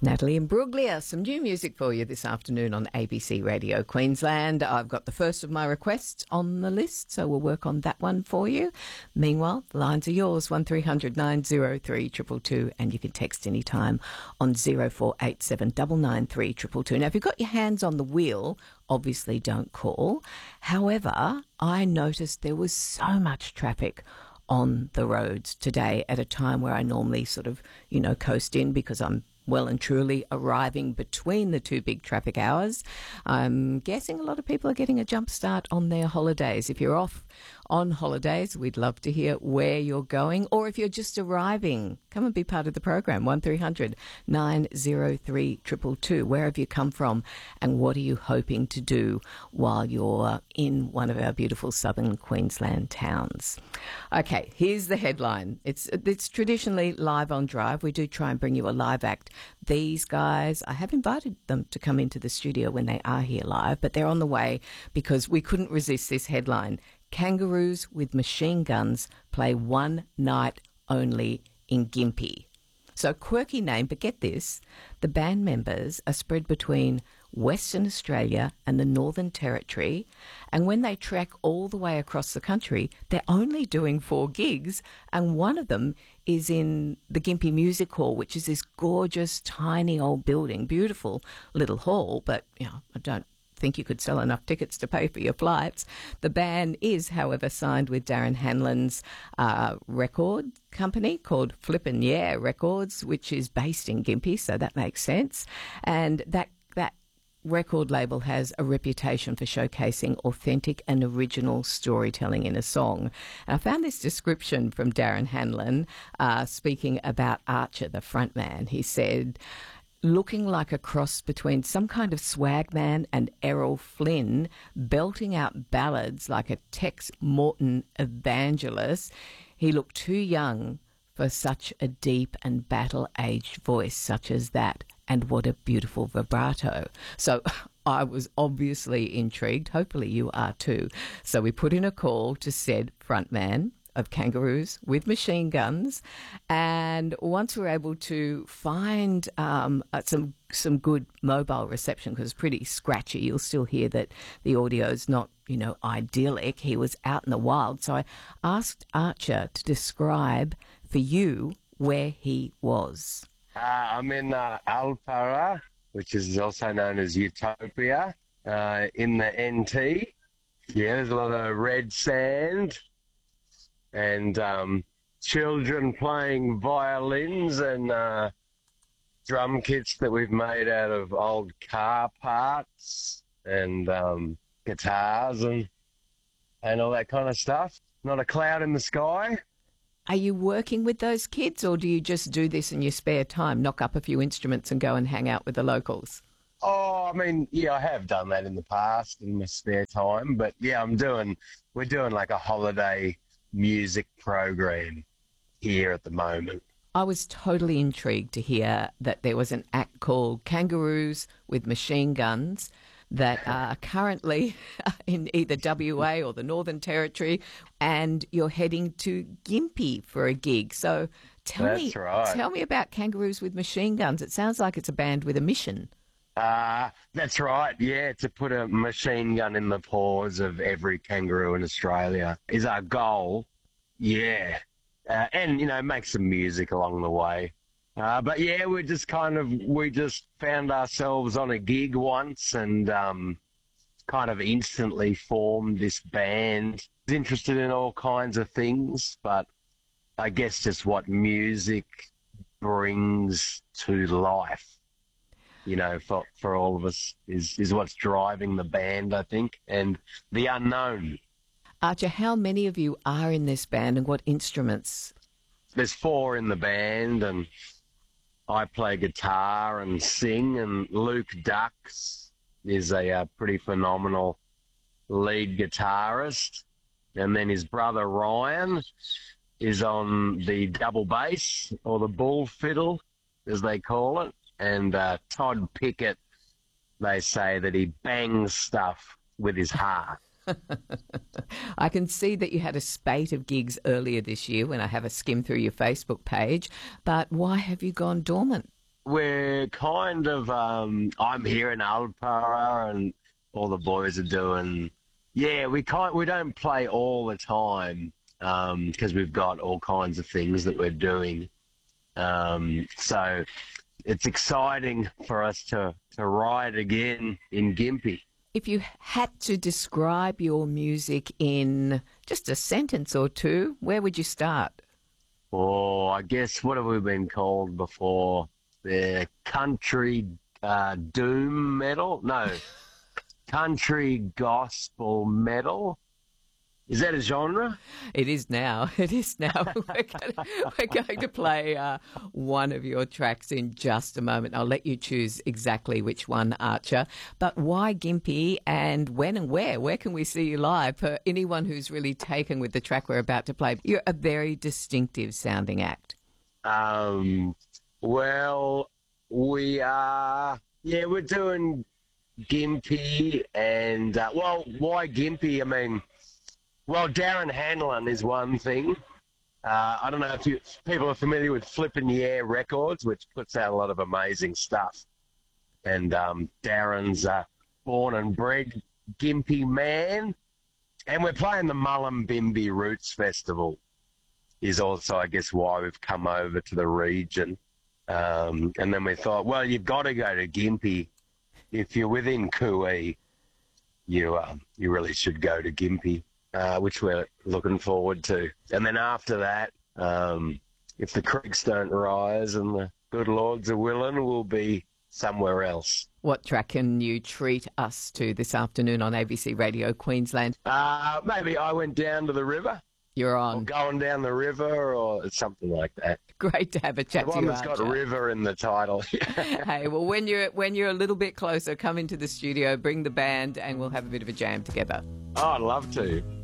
Natalie Imbruglia, some new music for you this afternoon on ABC Radio Queensland. I've got the first of my requests on the list, so we'll work on that one for you. Meanwhile, the lines are yours, 1300 903 222, and you can text anytime on 0487 993 222. Now, if you've got your hands on the wheel, obviously don't call. However, I noticed there was so much traffic on the roads today at a time where I normally sort of, coast in because I'm well and truly arriving between the two big traffic hours. I'm guessing a lot of people are getting a jump start on their holidays. If you're off on holidays, we'd love to hear where you're going, or if you're just arriving, come and be part of the program. 1300 903 222. Where have you come from and what are you hoping to do while you're in one of our beautiful southern Queensland towns? Okay, here's the headline. It's traditionally live on Drive. We do try and bring you a live act. These guys, I have invited them to come into the studio when they are here live, but they're on the way because we couldn't resist this headline. Kangaroos with machine guns play one night only in Gympie. So quirky name, but get this, the band members are spread between Western Australia and the Northern Territory, and when they trek all the way across the country, they're only doing 4 gigs, and one of them is in the Gympie Music Hall, which is this gorgeous, tiny old building, beautiful little hall, but, I don't think you could sell enough tickets to pay for your flights. The band is, however, signed with Darren Hanlon's record company called Flippin' Yeah Records, which is based in Gympie, so that makes sense. And that record label has a reputation for showcasing authentic and original storytelling in a song. And I found this description from Darren Hanlon speaking about Archer, the frontman. He said, looking like a cross between some kind of swag man and Errol Flynn, belting out ballads like a Tex Morton evangelist. He looked too young for such a deep and battle-aged voice such as that. And what a beautiful vibrato. So I was obviously intrigued. Hopefully you are too. So we put in a call to said frontman of Kangaroos with machine guns, and once we're able to find some good mobile reception, because it's pretty scratchy, you'll still hear that the audio's not idyllic. He was out in the wild, so I asked Archer to describe for you where he was. I'm in Alpara, which is also known as Utopia, in the NT. Yeah, there's a lot of red sand and children playing violins and drum kits that we've made out of old car parts and guitars and all that kind of stuff. Not a cloud in the sky. Are you working with those kids, or do you just do this in your spare time, knock up a few instruments and go and hang out with the locals? Oh, I mean, yeah, I have done that in the past in my spare time, but yeah, we're doing like a holiday music program here at the moment. I was totally intrigued to hear that there was an act called Kangaroos with Machine Guns that are currently in either WA or the Northern Territory, and you're heading to Gympie for a gig. So tell me about Kangaroos with Machine Guns. It sounds like it's a band with a mission. That's right, yeah, to put a machine gun in the paws of every kangaroo in Australia is our goal, yeah. And, make some music along the way. But yeah, we just found ourselves on a gig once and kind of instantly formed this band. Interested in all kinds of things, but I guess just what music brings to life, for all of us is what's driving the band, I think, and the unknown. Archer, how many of you are in this band and what instruments? There's 4 in the band, and I play guitar and sing, and Luke Dux is a pretty phenomenal lead guitarist. And then his brother Ryan is on the double bass, or the bull fiddle, as they call it. And Todd Pickett, they say that he bangs stuff with his heart. I can see that you had a spate of gigs earlier this year when I have a skim through your Facebook page, but why have you gone dormant? we're kind of I'm here in Alpara and all the boys are doing. Yeah, we don't play all the time because we've got all kinds of things that we're doing. So it's exciting for us to ride again in Gympie. If you had to describe your music in just a sentence or two, where would you start? Oh, I guess what have we been called before? The country doom metal? No, country gospel metal. Is that a genre? It is now. It is now. We're going to play one of your tracks in just a moment. I'll let you choose exactly which one, Archer. But why Gympie, and when and where? Where can we see you live? For anyone who's really taken with the track we're about to play, you're a very distinctive sounding act. Well, we are. Yeah, we're doing Gympie, and why Gympie? I mean. Well, Darren Hanlon is one thing. I don't know if people are familiar with Flip in the Air Records, which puts out a lot of amazing stuff. And Darren's born and bred Gympie man. And we're playing the Mullumbimby Roots Festival is also, I guess, why we've come over to the region. And then we thought, well, you've got to go to Gympie. If you're within Cooee, you really should go to Gympie. Which we're looking forward to. And then after that, if the creeks don't rise and the good lords are willing, we'll be somewhere else. What track can you treat us to this afternoon on ABC Radio Queensland? Maybe I Went Down to the River. You're on. Or Going Down the River or something like that. Great to have a chat to you, The one that's got river in the title. Hey, well, when you're a little bit closer, come into the studio, bring the band, and we'll have a bit of a jam together. Oh, I'd love to.